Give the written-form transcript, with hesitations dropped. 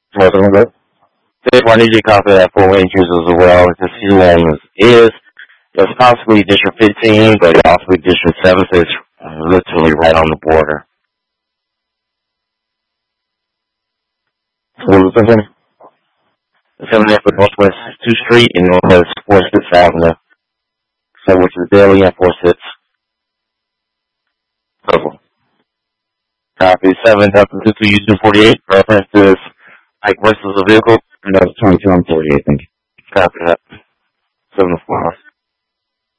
Northern Good. Therefore, I need you to copy that for Rangers as well. Because he is it's possibly District 15, but it also be District 7, so it's literally right on the border. What was that? 7 for Northwest 2 Street and Northwest 46 Avenue. So, which is Daily and 46. Purple. Copy 7, Delta 22U248. Reference is Ike versus a vehicle. And that was 22 and 48, thank you. Copy that. 7 to 4.